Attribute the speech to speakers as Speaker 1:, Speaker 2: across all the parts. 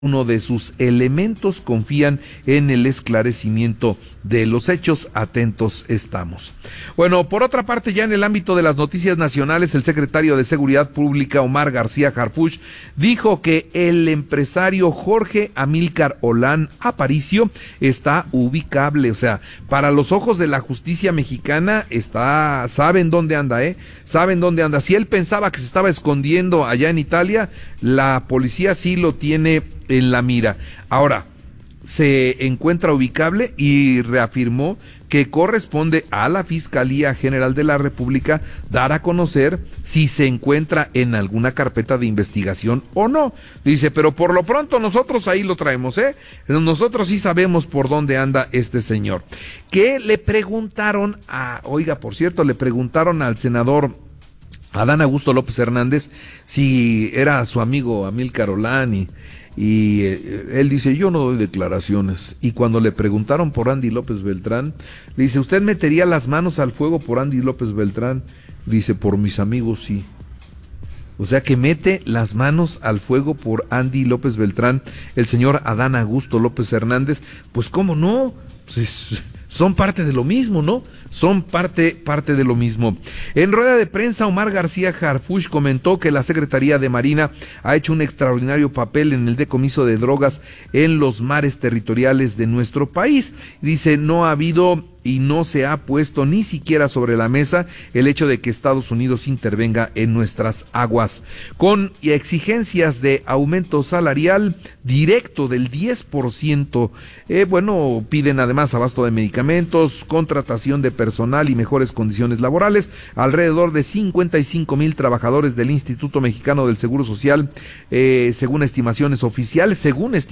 Speaker 1: uno de sus elementos, confían en el esclarecimiento de los hechos. Atentos estamos. Bueno, por otra parte, ya en el ámbito de las noticias nacionales, el secretario de Seguridad Pública, Omar García Harfuch, dijo que el empresario Jorge Amílcar Olán Aparicio está ubicable, o sea, para los ojos de la justicia mexicana saben dónde anda, saben dónde anda. Si él pensaba que se estaba escondiendo allá en Italia, la policía sí lo tiene en la mira. Ahora, se encuentra ubicable y reafirmó que corresponde a la Fiscalía General de la República dar a conocer si se encuentra en alguna carpeta de investigación o no. Dice, pero por lo pronto nosotros ahí lo traemos, nosotros sí sabemos por dónde anda este señor. Que le preguntaron por cierto, le preguntaron al senador Adán Augusto López Hernández si era su amigo Amílcar Olán y él dice, yo no doy declaraciones. Y cuando le preguntaron por Andy López Beltrán, le dice, ¿usted metería las manos al fuego por Andy López Beltrán? Dice, por mis amigos sí. O sea que mete las manos al fuego por Andy López Beltrán, el señor Adán Augusto López Hernández. Pues cómo no, pues son parte de lo mismo, ¿no? Son parte de lo mismo. En rueda de prensa, Omar García Harfuch comentó que la Secretaría de Marina ha hecho un extraordinario papel en el decomiso de drogas en los mares territoriales de nuestro país. Dice, no ha habido y no se ha puesto ni siquiera sobre la mesa el hecho de que Estados Unidos intervenga en nuestras aguas. Con exigencias de aumento salarial directo del 10%, piden además abasto de medicamentos, contratación de personal y mejores condiciones laborales. Alrededor de 55,000 trabajadores del Instituto Mexicano del Seguro Social, según estimaciones oficiales,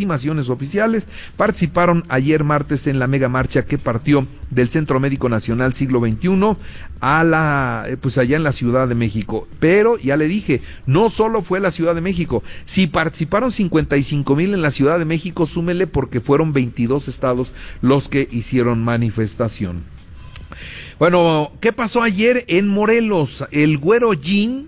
Speaker 1: participaron ayer martes en la mega marcha que partió del Centro Médico Nacional Siglo XXI allá en la Ciudad de México. Pero ya le dije, no solo fue la Ciudad de México. Si participaron 55,000 en la Ciudad de México, súmele porque fueron 22 estados los que hicieron manifestación. Bueno, ¿qué pasó ayer en Morelos? El Güero Jean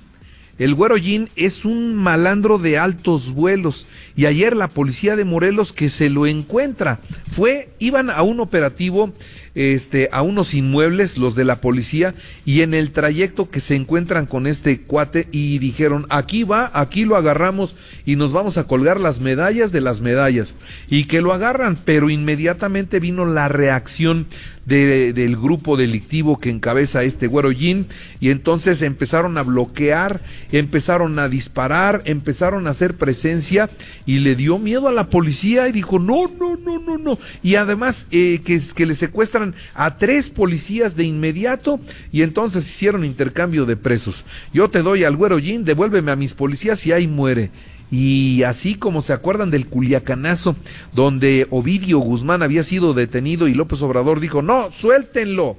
Speaker 1: es un malandro de altos vuelos y ayer la policía de Morelos que se lo encuentra. Iban a un operativo a unos inmuebles, los de la policía, y en el trayecto que se encuentran con este cuate y dijeron, aquí lo agarramos y nos vamos a colgar las medallas de las medallas, y que lo agarran, pero inmediatamente vino la reacción del grupo delictivo que encabeza este Güero Jean, y entonces empezaron a bloquear, empezaron a disparar, empezaron a hacer presencia, y le dio miedo a la policía y dijo, no, y además que le secuestran a 3 policías de inmediato, y entonces hicieron intercambio de presos. Yo te doy al Güero Jean, devuélveme a mis policías y ahí muere. Y así como se acuerdan del Culiacanazo, donde Ovidio Guzmán había sido detenido y López Obrador dijo, no, suéltenlo,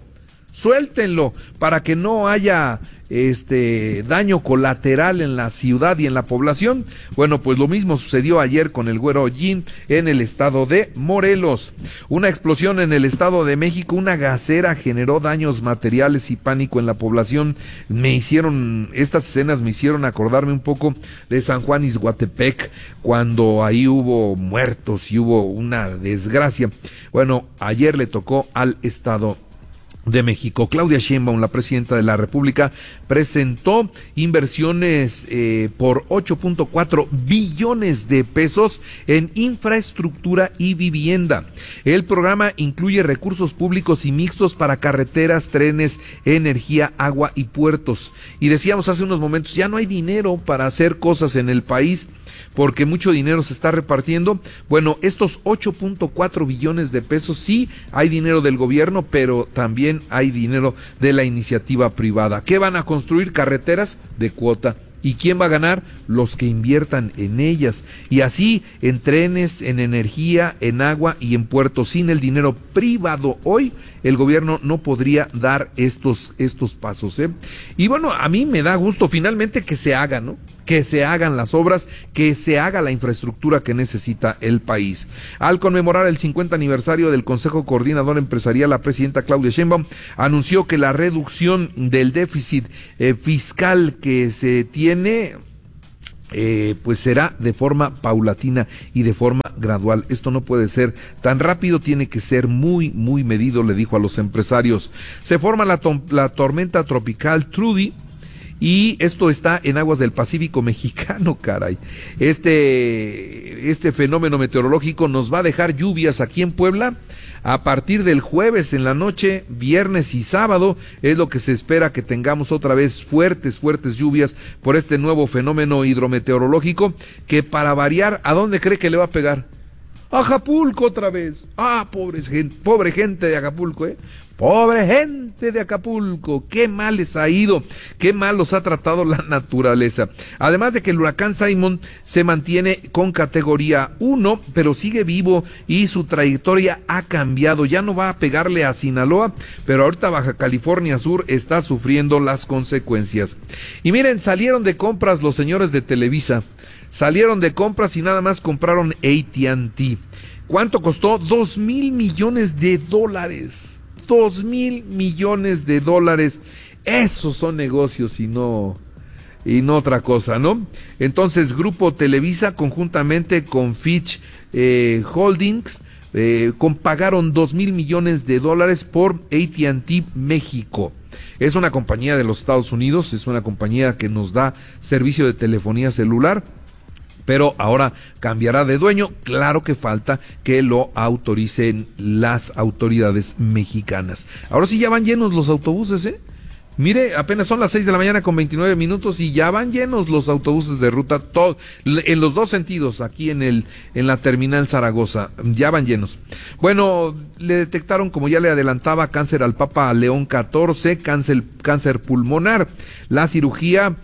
Speaker 1: para que no haya daño colateral en la ciudad y en la población. Bueno, pues lo mismo sucedió ayer con el Güero Jean en el estado de Morelos. Una explosión en el estado de México, una gasera generó daños materiales y pánico en la población. Estas escenas me hicieron acordarme un poco de San Juan Ixhuatepec, cuando ahí hubo muertos y hubo una desgracia. Bueno, ayer le tocó al estado de México. Claudia Sheinbaum, la presidenta de la República, presentó inversiones por 8.4 billones de pesos en infraestructura y vivienda. El programa incluye recursos públicos y mixtos para carreteras, trenes, energía, agua y puertos. Y decíamos hace unos momentos, ya no hay dinero para hacer cosas en el país, porque mucho dinero se está repartiendo. Bueno, estos 8.4 billones de pesos, sí hay dinero del gobierno, pero también hay dinero de la iniciativa privada. ¿Qué van a construir? Carreteras de cuota. ¿Y quién va a ganar? Los que inviertan en ellas. Y así, en trenes, en energía, en agua y en puertos. Sin el dinero privado hoy, el gobierno no podría dar estos pasos, Y bueno, a mí me da gusto finalmente que se hagan, ¿no? Que se hagan las obras, que se haga la infraestructura que necesita el país. Al conmemorar el 50 aniversario del Consejo Coordinador Empresarial, la presidenta Claudia Sheinbaum anunció que la reducción del déficit fiscal que se tiene pues será de forma paulatina y de forma gradual. Esto no puede ser tan rápido, tiene que ser muy, muy medido, le dijo a los empresarios. Se forma la tormenta tropical Trudy, y esto está en aguas del Pacífico mexicano, caray. Este fenómeno meteorológico nos va a dejar lluvias aquí en Puebla a partir del jueves en la noche, viernes y sábado. Es lo que se espera, que tengamos otra vez fuertes lluvias por este nuevo fenómeno hidrometeorológico, que para variar, ¿a dónde cree que le va a pegar? A Acapulco otra vez. Pobre gente de Acapulco, Pobre gente de Acapulco, qué mal les ha ido, qué mal los ha tratado la naturaleza. Además de que el huracán Simon se mantiene con categoría 1, pero sigue vivo y su trayectoria ha cambiado. Ya no va a pegarle a Sinaloa, pero ahorita Baja California Sur está sufriendo las consecuencias. Y miren, salieron de compras los señores de Televisa. Salieron de compras y nada más compraron AT&T. ¿Cuánto costó? $2,000 millones. $2,000 millones. Esos son negocios y no otra cosa, ¿no? Entonces, Grupo Televisa, conjuntamente con Fitch Holdings, pagaron $2,000 millones por AT&T México. Es una compañía de los Estados Unidos, es una compañía que nos da servicio de telefonía celular, pero ahora cambiará de dueño. Claro que falta que lo autoricen las autoridades mexicanas. Ahora sí ya van llenos los autobuses, Mire, apenas son las 6:29 a.m. y ya van llenos los autobuses de ruta, en los dos sentidos, aquí en la terminal Zaragoza, ya van llenos. Bueno, le detectaron, como ya le adelantaba, cáncer al Papa León XIV, cáncer pulmonar. La cirugía,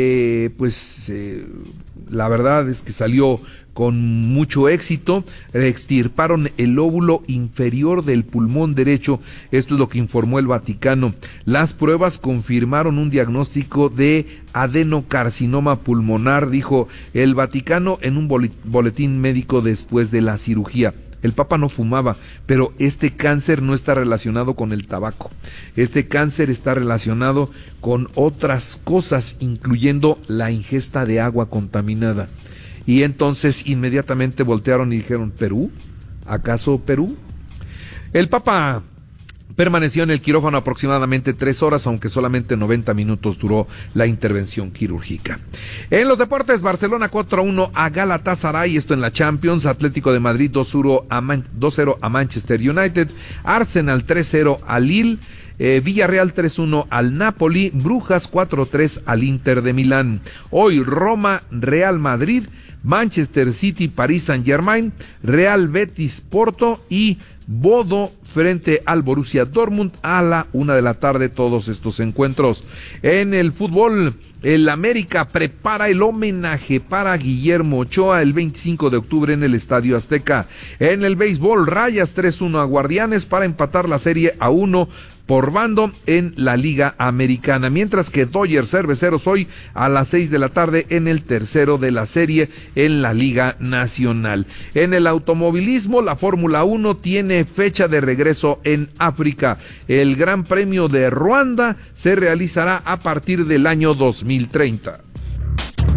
Speaker 1: la verdad es que salió con mucho éxito. Extirparon el lóbulo inferior del pulmón derecho. Esto es lo que informó el Vaticano. Las pruebas confirmaron un diagnóstico de adenocarcinoma pulmonar, dijo el Vaticano en un boletín médico después de la cirugía. El Papa no fumaba, pero este cáncer no está relacionado con el tabaco. Este cáncer está relacionado con otras cosas, incluyendo la ingesta de agua contaminada. Y entonces inmediatamente voltearon y dijeron, ¿Perú? ¿Acaso Perú? El Papa permaneció en el quirófano aproximadamente 3 horas, aunque solamente 90 minutos duró la intervención quirúrgica. En los deportes, Barcelona 4-1 a Galatasaray, esto en la Champions. Atlético de Madrid 2-0 a Manchester United. Arsenal 3-0 a Lille. Villarreal 3-1 al Napoli. Brujas 4-3 al Inter de Milán. Hoy Roma, Real Madrid, Manchester City, París Saint-Germain, Real Betis, Porto y Bodo frente al Borussia Dortmund a la 1:00 p.m. todos estos encuentros. En el fútbol, el América prepara el homenaje para Guillermo Ochoa el 25 de octubre en el Estadio Azteca. En el béisbol, Rayas 3-1 a Guardianes para empatar la serie a 1 por bando en la Liga Americana, mientras que Dodgers Cerveceros hoy a las 6:00 p.m. en el tercero de la serie en la Liga Nacional. En el automovilismo, la Fórmula 1 tiene fecha de regreso en África. El Gran Premio de Ruanda se realizará a partir del año 2030.